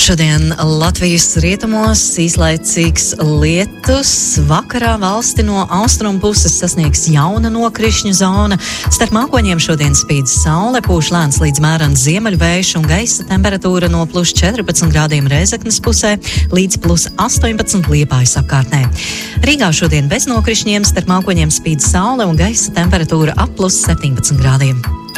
Šodien Latvijas rietumos īslaicīgs lietus. Vakarā valsti no austrumu puses sasniegs jauna nokrišņu zona. Starp mākoņiem šodien spīd saule, pūš lēns līdz mērens ziemeļvējš un gaisa temperatūra no plus 14 grādiem Rēzeknes pusē līdz plus 18 Liepājas apkārtnē. Rīgā šodien bez nokrišņiem, starp mākoņiem spīd saule un gaisa temperatūra ap plus 17 grādiem.